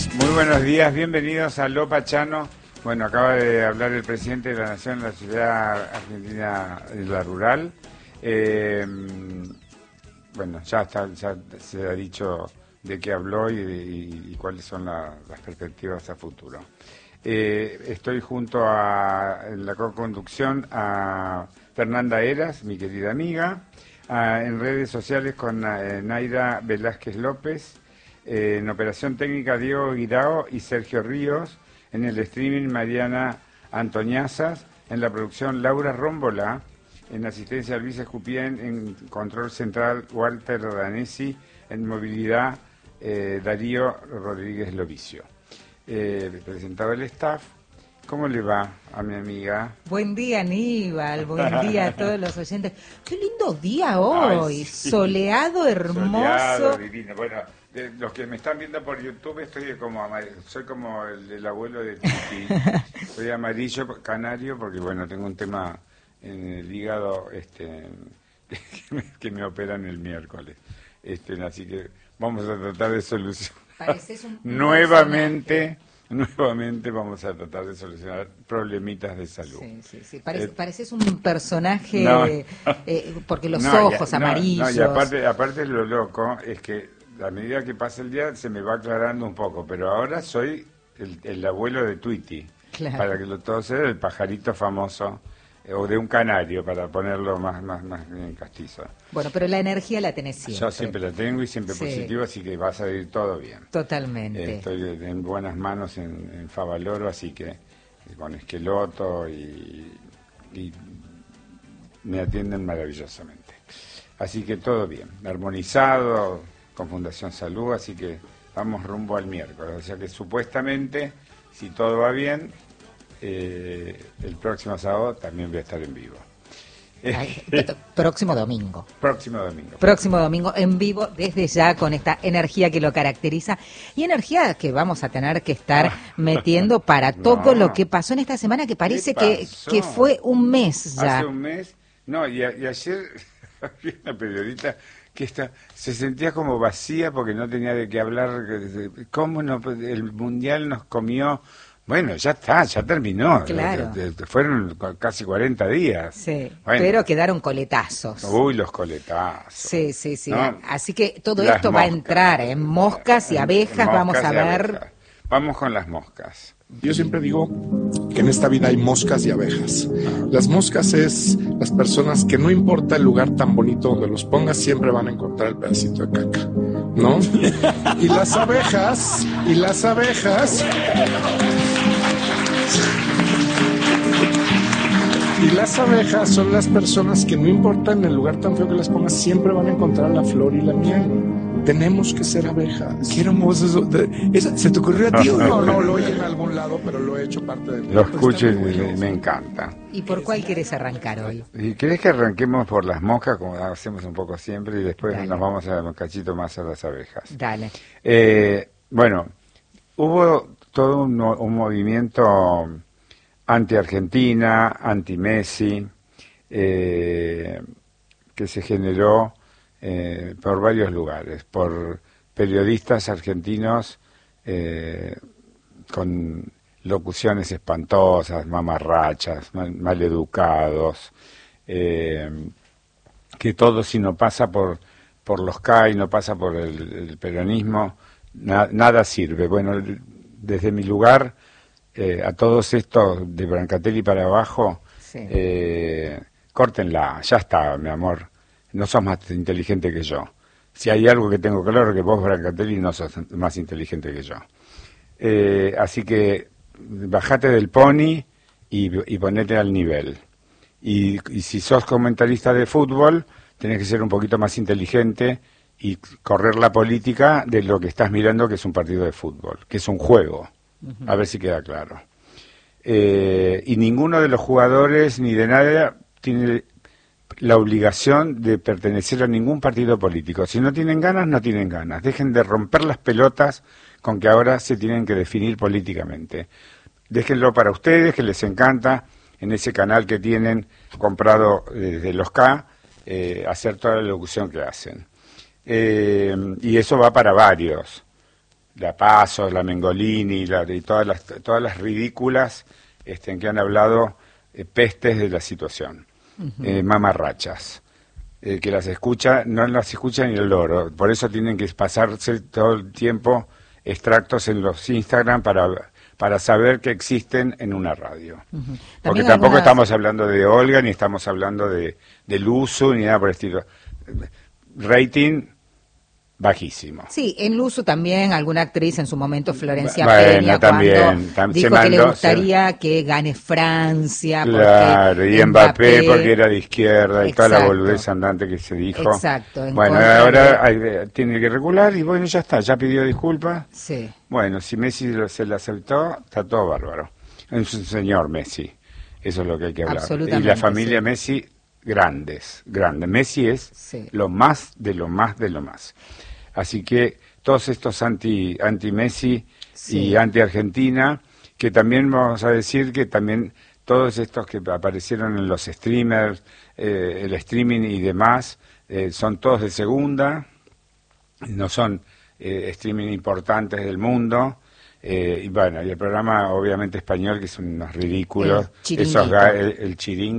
Muy buenos días, bienvenidos a Lo Pachano. Bueno, acaba de hablar el presidente de la Nación en la Sociedad Argentina de la Rural. Bueno, ya se ha dicho de qué habló y cuáles son las perspectivas a futuro. Estoy junto en la co-conducción a Fernanda Eras, mi querida amiga, en redes sociales con Naira Velázquez López, en operación técnica Diego Guirao y Sergio Ríos, en el streaming Mariana Antoniazas, en la producción Laura Rómbola, en asistencia Luis Escupien, en control central Walter Danesi, en movilidad Darío Rodríguez Lovicio. Presentado el staff. ¿Cómo le va a mi amiga? Buen día, Aníbal, buen día a todos los oyentes. Qué lindo día hoy, ay, sí. Soleado, hermoso. Soleado, divino. Bueno, los que me están viendo por YouTube soy como el abuelo de Titi. Soy amarillo canario porque bueno, tengo un tema en el hígado que me operan el miércoles. Así que vamos a tratar de solucionar nuevamente vamos a tratar de solucionar problemitas de salud. Sí. Pareces un personaje, no, porque los ojos amarillos. Y aparte lo loco es que a medida que pasa el día se me va aclarando un poco, pero ahora soy el abuelo de Tweety, claro. Para que todo sea el pajarito famoso, o de un canario, para ponerlo más en castizo. Bueno, pero la energía la tenés siempre. Yo siempre la tengo y siempre positivo, así que va a salir todo bien. Totalmente. Estoy en buenas manos en Favaloro, así que con Esqueloto y me atienden maravillosamente. Así que todo bien, armonizado con Fundación Salud, así que vamos rumbo al miércoles. O sea que supuestamente, si todo va bien, el próximo sábado también voy a estar en vivo. Próximo domingo. Próximo domingo en vivo, desde ya, con esta energía que lo caracteriza y energía que vamos a tener que estar metiendo para todo lo que pasó en esta semana, que parece que fue un mes ya. Hace un mes, no, y ayer había una periodista que se sentía como vacía porque no tenía de qué hablar. ¿Cómo el Mundial nos comió? Bueno, ya está, ya terminó. Claro. Fueron casi 40 días. Sí, bueno, pero quedaron coletazos. Uy, los coletazos. Sí. ¿No? Así que todo esto va a entrar en moscas y abejas, vamos a ver. Abejas. Vamos con las moscas. Yo siempre digo que en esta vida hay moscas y abejas. Las moscas es las personas que no importa el lugar tan bonito donde los pongas, siempre van a encontrar el pedacito de caca, ¿no? Y las abejas son las personas que no importa en el lugar tan feo que las pongas, siempre van a encontrar la flor y la miel. Tenemos que ser abejas. Qué hermoso eso. ¿Se te ocurrió a ti o no? No, lo oí en algún lado, pero lo he hecho parte de... Lo escucho y me encanta. ¿Y por cuál quieres arrancar hoy? ¿Y querés que arranquemos por las moscas, como hacemos un poco siempre, y después nos vamos a un cachito más a las abejas? Dale. Bueno, hubo todo un movimiento anti-Argentina, anti-Messi, que se generó por varios lugares, por periodistas argentinos con locuciones espantosas, mamarrachas, maleducados, que todo, si no pasa por los CAI, no pasa por el peronismo, nada sirve. Bueno, desde mi lugar, a todos estos de Brancatelli para abajo, sí. Córtenla, ya está, mi amor. No sos más inteligente que yo. Si hay algo que tengo claro, que vos, Brancatelli, no sos más inteligente que yo. Así que bajate del pony y ponete al nivel. Y si sos comentarista de fútbol, tenés que ser un poquito más inteligente y correr la política de lo que estás mirando, que es un partido de fútbol, que es un juego. A ver si queda claro. Y ninguno de los jugadores ni de nadie tiene la obligación de pertenecer a ningún partido político. Si no tienen ganas, no tienen ganas. Dejen de romper las pelotas con que ahora se tienen que definir políticamente. Déjenlo para ustedes, que les encanta, en ese canal que tienen comprado desde los K, hacer toda la locución que hacen. Y eso va para varios. la Paso, la Mengolini, y todas las ridículas en que han hablado pestes de la situación, mamarrachas. Que las escucha, no las escucha ni el loro, por eso tienen que pasarse todo el tiempo extractos en los Instagram para saber que existen en una radio. Porque tampoco estamos hablando de Olga, ni estamos hablando de Luzu, ni nada por el estilo. Rating bajísimo. Sí, en Luzu también, alguna actriz en su momento, Florencia bueno, Peña, también, cuando dijo que le gustaría que gane Francia. Claro, y Mbappé porque era de izquierda, y toda la boludez andante que se dijo. Exacto. Bueno, ahora tiene que regular y bueno, ya está, ya pidió disculpas. Sí. Bueno, si Messi se la aceptó, está todo bárbaro. Es un señor Messi, eso es lo que hay que hablar. Y la familia Messi, grandes. Messi es lo más de lo más de lo más. Así que todos estos anti-Messi y anti-Argentina, que también vamos a decir que también todos estos que aparecieron en los streamers, el streaming y demás, son todos de segunda, no son streaming importantes del mundo. Y bueno, y el programa obviamente español, que son unos ridículos, el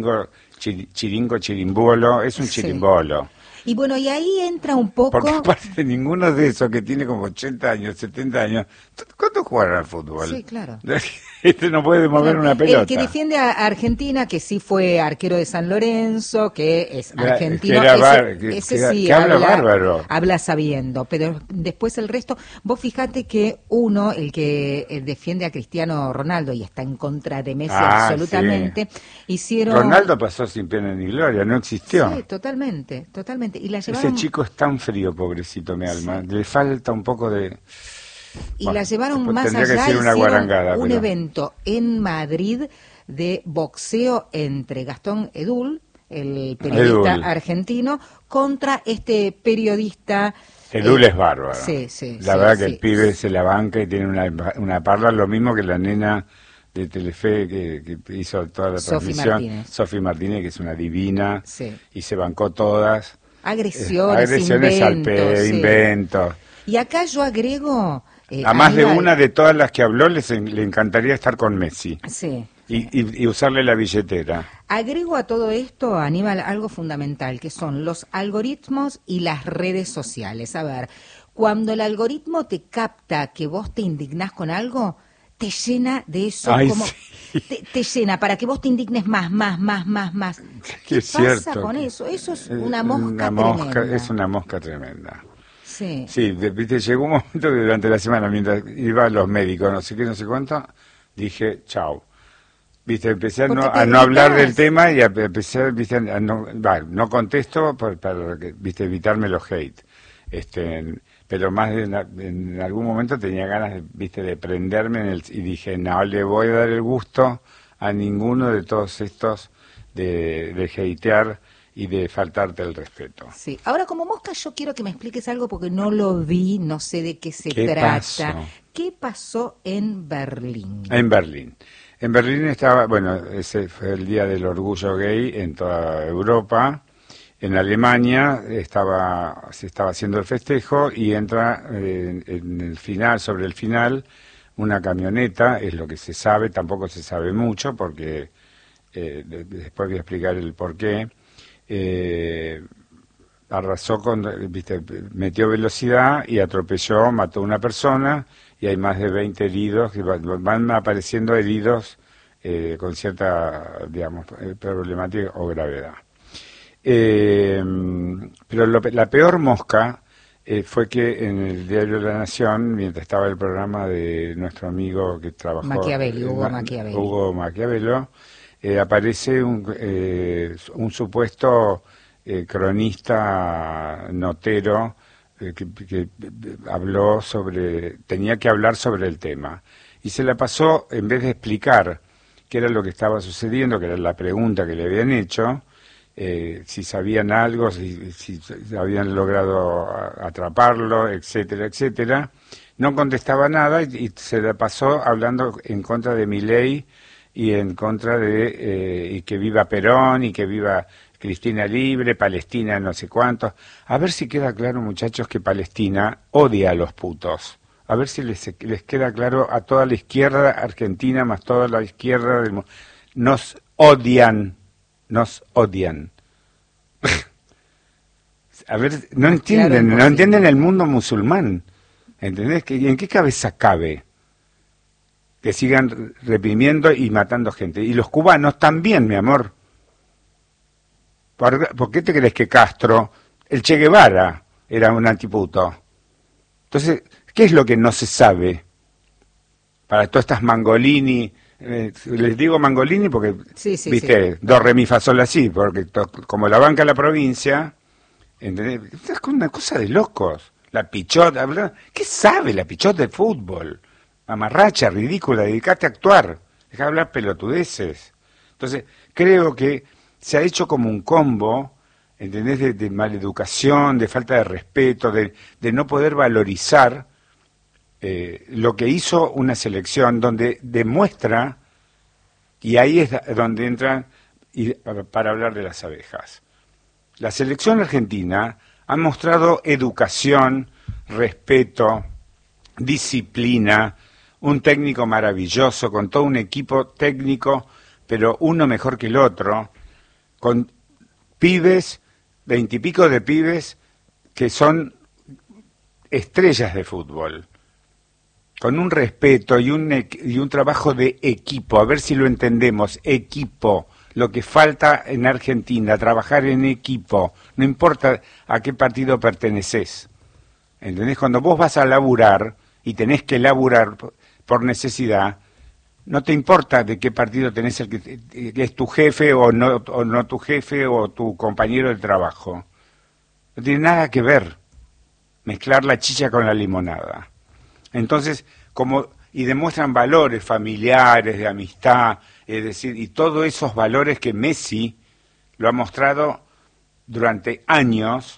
chirimbolo, es un chirimbolo. Y bueno, y ahí entra un poco... Porque aparte ninguno de esos que tiene como 80 años, 70 años, ¿cuántos juegan al fútbol? Sí, claro. No puede mover una pelota. El que defiende a Argentina, que sí fue arquero de San Lorenzo, que es argentino, que habla bárbaro. Habla sabiendo, pero después el resto, vos fijate que uno, el que defiende a Cristiano Ronaldo y está en contra de Messi absolutamente, hicieron... Ronaldo pasó sin pena ni gloria, no existió. Sí, totalmente. Y la llevaron... Ese chico es tan frío, pobrecito, mi alma, le falta un poco de... Y la llevaron más allá, hicieron un evento en Madrid de boxeo entre Gastón Edul, el periodista argentino, contra este periodista... Edul es bárbaro. Sí. La verdad que el pibe se la banca y tiene una parla, lo mismo que la nena de Telefe que hizo toda la transmisión. Sofi Martínez, que es una divina, y se bancó todas. Agresiones inventos. Y acá yo agrego... a más de una de todas las que habló le encantaría estar con Messi. Sí. Y usarle la billetera. Agrego a todo esto, Aníbal, algo fundamental, que son los algoritmos y las redes sociales. A ver, cuando el algoritmo te capta que vos te indignás con algo, te llena de eso. Te llena para que vos te indignes más. ¿Qué pasa con eso? Eso es una mosca tremenda. Es una mosca tremenda. Sí, viste, llegó un momento que durante la semana, mientras iba a los médicos, no sé qué, no sé cuánto, dije, chau. Viste, empecé a no hablar del tema y empecé, viste, no contesto para viste, evitarme los hate. Pero más en algún momento tenía ganas de prenderme y dije, no le voy a dar el gusto a ninguno de todos estos de hatear y de faltarte el respeto. Sí. Ahora, como mosca, yo quiero que me expliques algo porque no lo vi, no sé de qué se trata. ¿Qué pasó en Berlín? En Berlín estaba, ese fue el Día del Orgullo Gay en toda Europa. En Alemania se estaba haciendo el festejo y entra en el final, sobre el final, una camioneta, es lo que se sabe, tampoco se sabe mucho porque después voy a explicar el porqué. Arrasó metió velocidad y atropelló, mató a una persona y hay más de 20 heridos, que van apareciendo heridos con cierta, digamos, problemática o gravedad. Pero la peor mosca fue que en el diario La Nación, mientras estaba el programa de nuestro amigo que trabajó, Hugo Maquiavelo, aparece un supuesto cronista notero que habló tenía que hablar sobre el tema y se la pasó, en vez de explicar qué era lo que estaba sucediendo, que era la pregunta que le habían hecho, si sabían algo, si habían logrado atraparlo, etcétera, etcétera, no contestaba nada y se la pasó hablando en contra de Milei y en contra de y que viva Perón y que viva Cristina libre, Palestina no sé cuántos. A ver si queda claro, muchachos, que Palestina odia a los putos. a ver si les queda claro a toda la izquierda argentina, más toda la izquierda del mundo. Nos odian. A ver, no entienden, Claro, no entienden el mundo musulmán. ¿Entendés? ¿En qué cabeza cabe que sigan reprimiendo y matando gente? Y los cubanos también, mi amor. ¿Por qué te crees que Castro, el Che Guevara, era un antiputo? Entonces, ¿qué es lo que no se sabe? Para todas estas Mangolini, les digo Mangolini porque, viste, do, re, mi, fa, sol, la, si, porque como la banca la provincia, ¿entendés? Es una cosa de locos. La Pichot, ¿qué sabe la Pichot de fútbol? Mamarracha, ridícula, dedicate a actuar, deja de hablar pelotudeces. Entonces, creo que se ha hecho como un combo, ¿entendés? De maleducación, de falta de respeto, de no poder valorizar lo que hizo una selección donde demuestra, y ahí es donde entran para hablar de las abejas. La selección argentina ha mostrado educación, respeto, disciplina, un técnico maravilloso, con todo un equipo técnico, pero uno mejor que el otro, con pibes, 20 y pico de pibes, que son estrellas de fútbol, con un respeto y un trabajo de equipo, a ver si lo entendemos, equipo. Lo que falta en Argentina, trabajar en equipo, no importa a qué partido perteneces. ¿Entendés? Cuando vos vas a laburar y tenés que laburar por necesidad, no te importa de qué partido tenés el que es tu jefe o no tu jefe o tu compañero de trabajo. No tiene nada que ver mezclar la chicha con la limonada. Entonces, y demuestran valores familiares, de amistad, es decir, y todos esos valores que Messi lo ha mostrado durante años,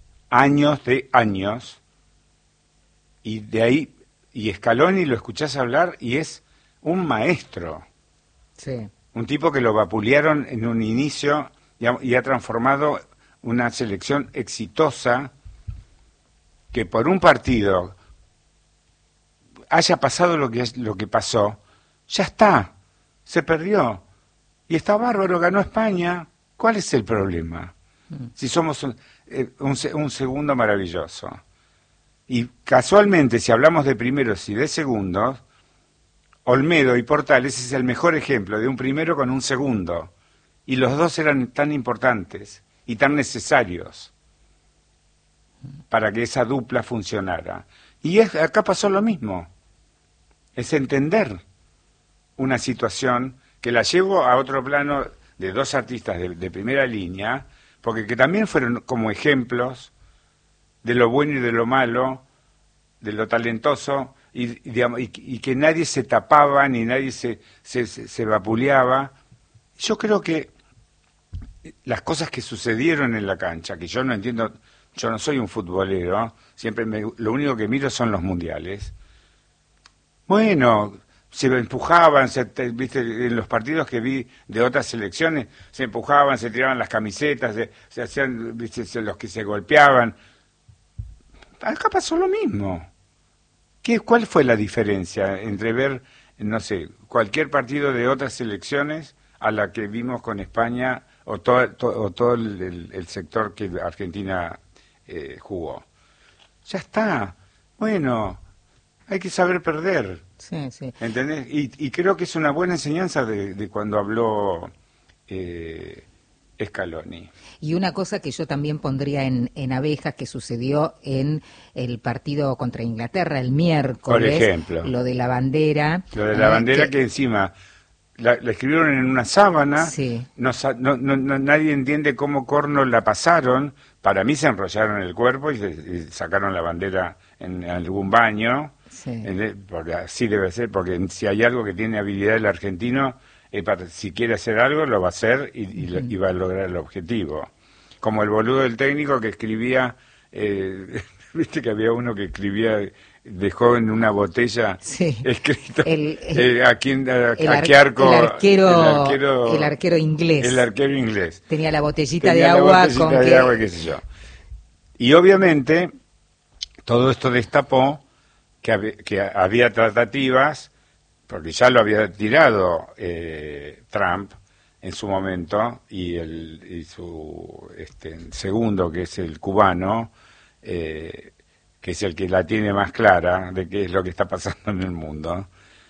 y de ahí, y Scaloni lo escuchás hablar y es un maestro. Sí. Un tipo que lo vapulearon en un inicio y ha transformado una selección exitosa que por un partido haya pasado lo que pasó, ya está, se perdió. Y está bárbaro, ganó España. ¿Cuál es el problema? Si somos un segundo maravilloso. Y casualmente, si hablamos de primeros y de segundos, Olmedo y Portales es el mejor ejemplo de un primero con un segundo. Y los dos eran tan importantes y tan necesarios para que esa dupla funcionara. Y acá pasó lo mismo. Es entender una situación que la llevo a otro plano de dos artistas de primera línea, porque que también fueron como ejemplos de lo bueno y de lo malo, de lo talentoso, y que nadie se tapaba ni nadie se vapuleaba. Yo creo que las cosas que sucedieron en la cancha, que yo no entiendo, yo no soy un futbolero, siempre lo único que miro son los mundiales. Bueno, se empujaban, viste, en los partidos que vi de otras selecciones, se empujaban, se tiraban las camisetas, se hacían, viste, los que se golpeaban. Acá pasó lo mismo. ¿Cuál fue la diferencia entre ver, no sé, cualquier partido de otras selecciones a la que vimos con España o todo el sector que Argentina jugó? Ya está. Bueno, hay que saber perder. Sí, sí. ¿Entendés? Y creo que es una buena enseñanza de cuando habló Scaloni. Y una cosa que yo también pondría en abejas, que sucedió en el partido contra Inglaterra el miércoles. Por ejemplo. Lo de la bandera. Lo de la bandera que encima la escribieron en una sábana. Sí. Nadie entiende cómo corno la pasaron. Para mí se enrollaron el cuerpo y sacaron la bandera en algún baño. Sí. Porque así debe ser, porque si hay algo que tiene habilidad el argentino, si quiere hacer algo, lo va a hacer y va a lograr el objetivo. Como el boludo del técnico que escribía, viste que había uno que escribía, dejó en una botella escrito a qué arco, el arquero inglés. El arquero inglés. Tenía la botellita de agua qué sé yo. Y obviamente todo esto destapó que había tratativas, porque ya lo había tirado Trump en su momento, y su segundo, que es el cubano, que es el que la tiene más clara de qué es lo que está pasando en el mundo,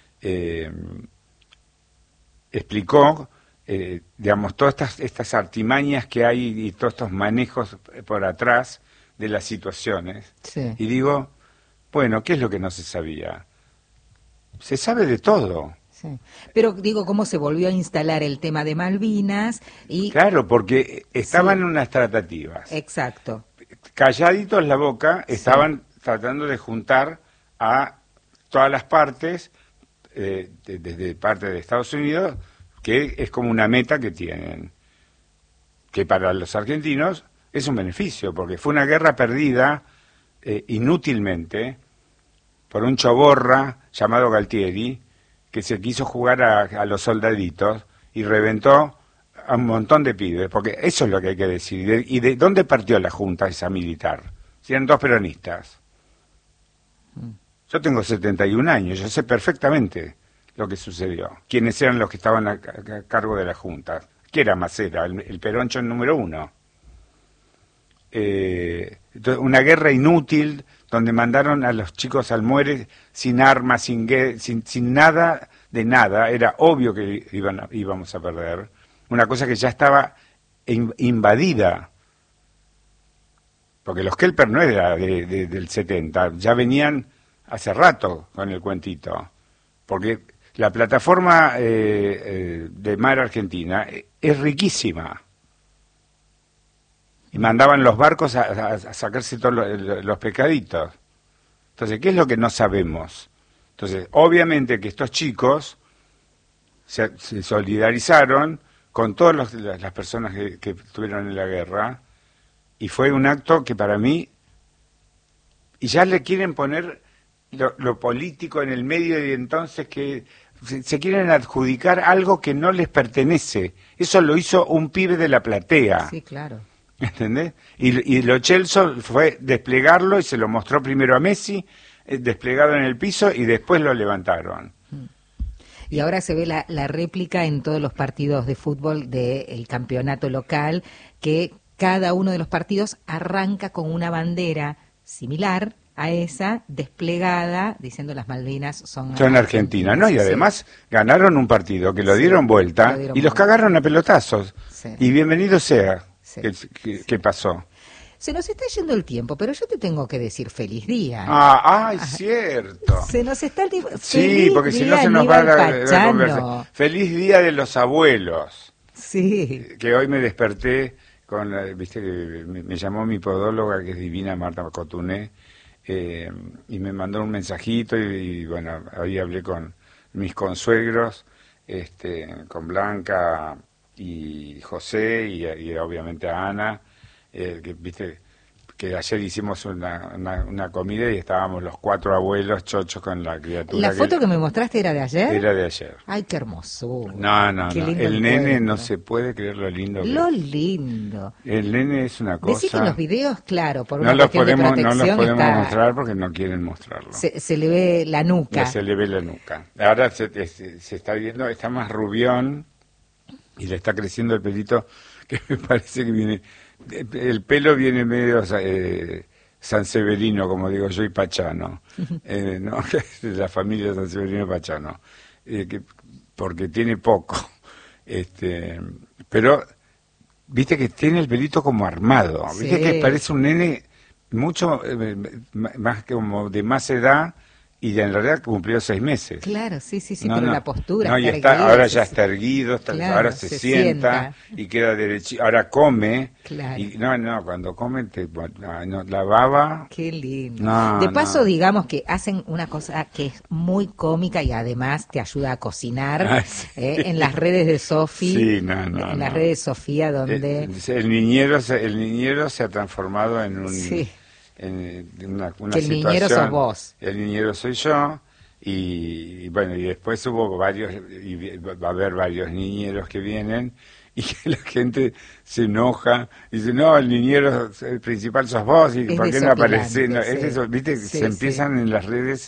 explicó, digamos, todas estas artimañas que hay y todos estos manejos por atrás de las situaciones. Sí. Y digo, bueno, ¿qué es lo que no se sabía? Se sabe de todo. Sí. Pero digo, cómo se volvió a instalar el tema de Malvinas y... Claro, porque estaban Sí. en unas tratativas. Exacto. Calladitos la boca, estaban tratando de juntar a todas las partes, desde parte de Estados Unidos, que es como una meta que tienen, que para los argentinos es un beneficio, porque fue una guerra perdida inútilmente por un choborra llamado Galtieri, que se quiso jugar a los soldaditos y reventó a un montón de pibes, porque eso es lo que hay que decir. ¿Y de dónde partió la junta esa militar? Si eran dos peronistas. Yo tengo 71 años, yo sé perfectamente lo que sucedió. ¿Quiénes eran los que estaban a cargo de la junta? ¿Qué era Macera? El peroncho número 1. Entonces, una guerra inútil donde mandaron a los chicos al muere sin armas, sin nada de nada. Era obvio que íbamos a perder. Una cosa que ya estaba invadida. Porque los Kelper no era del 70, ya venían hace rato con el cuentito. Porque la plataforma de mar argentina es riquísima. Y mandaban los barcos a sacarse todos los pescaditos. Entonces, ¿qué es lo que no sabemos? Entonces, obviamente que estos chicos se solidarizaron con todas las personas que estuvieron en la guerra, y fue un acto que para mí, y ya le quieren poner lo político en el medio, y entonces que se quieren adjudicar algo que no les pertenece. Eso lo hizo un pibe de la platea. Sí, claro. ¿Entendés? Y lo Chelsea fue desplegarlo y se lo mostró primero a Messi, desplegado en el piso, y después lo levantaron. Y ahora se ve la réplica en todos los partidos de fútbol del campeonato local, que cada uno de los partidos arranca con una bandera similar a esa, desplegada, diciendo las Malvinas son Argentina, ¿no? Y además ganaron un partido que lo dieron vuelta y los cagaron a pelotazos. Sí. Y bienvenido sea. Sí. ¿Qué pasó? Se nos está yendo el tiempo, pero yo te tengo que decir feliz día. ¡Ay, cierto! Se nos está el tiempo. Sí, porque si no se nos va la conversación. Feliz día de los abuelos. Sí. Que hoy me desperté viste que me llamó mi podóloga, que es divina, Marta Cotuné, y me mandó un mensajito, y bueno, ahí hablé con mis consuegros, con Blanca y José, y obviamente a Ana, que viste que ayer hicimos una comida y estábamos los 4 abuelos chochos con la criatura. ¿La foto que me mostraste era de ayer? Era de ayer. Ay, qué hermoso. No. El nene no se puede creer lo lindo que Lo es. lindo. El nene es una cosa... Decís que en los videos, claro, por no una los cuestión de podemos protección mostrar porque no quieren mostrarlo. se le ve la nuca. Se le ve la nuca. Ahora se está viendo, está más rubión y le está creciendo el pelito, que me parece que viene... El pelo viene medio sanseverino, como digo yo, y pachano, ¿no? La familia Sanseverino y Pachano, porque tiene poco, pero viste que tiene el pelito como armado, viste que parece un nene mucho más como de más edad, y en realidad cumplió 6 meses. Claro, sí, pero la postura. No, ahora ya está erguido, claro, ahora se sienta y queda derechito, ahora come. Claro. Y cuando come, la baba. Qué lindo. De paso, digamos que hacen una cosa que es muy cómica y además te ayuda a cocinar, sí. En las redes de Sofi. Sí, en las redes de Sofía, donde... El niñero se ha transformado en un... Sí. En una que el niñero sos vos. El niñero soy yo, y bueno, y después hubo varios, y va a haber varios niñeros que vienen, y que la gente se enoja, y dice, no, el niñero el principal sos vos, y ¿por qué no aparecés? No, es eso, viste, se empiezan en las redes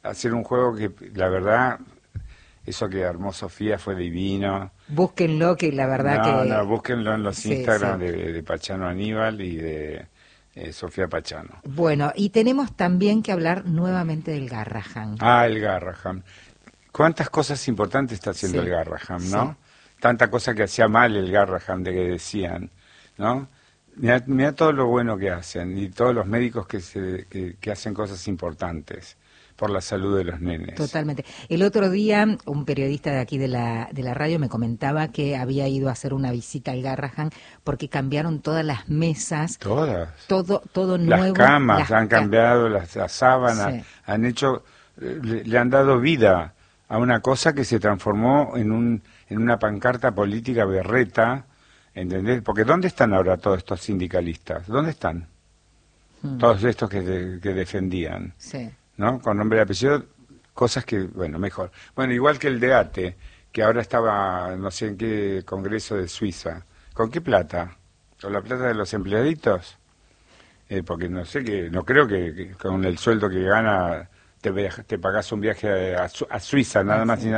hacer un juego que, la verdad, eso que armó Sofía fue divino. Búsquenlo, que la verdad que... No, búsquenlo en los Sí, Instagram sí. de Pachano Aníbal y de Sofía Pachano. Bueno, y tenemos también que hablar nuevamente del Garrahan. El Garrahan. ¿Cuántas cosas importantes está haciendo Sí, el Garrahan, no? sí. Tanta cosa que hacía mal el Garrahan, de que decían, ¿no? Mira todo lo bueno que hacen y todos los médicos que hacen cosas importantes por la salud de los nenes. Totalmente. El otro día un periodista de aquí de la radio me comentaba que había ido a hacer una visita al Garrahan porque cambiaron todas las mesas. Todas. Todo nuevo. Las camas han cambiado, las sábanas, Sí. han hecho, le han dado vida a una cosa que se transformó en una pancarta política berreta, ¿entendés? Porque ¿dónde están ahora todos estos sindicalistas? ¿Dónde están? Todos estos que defendían, Sí. ¿no? Con nombre y apellido, cosas que, bueno, mejor. Bueno, igual que el de ATE, que ahora estaba, no sé en qué congreso de Suiza. ¿Con qué plata? ¿Con la plata de los empleaditos? Porque no sé, no creo que con el sueldo que gana te pagás un viaje a Suiza, nada más y nada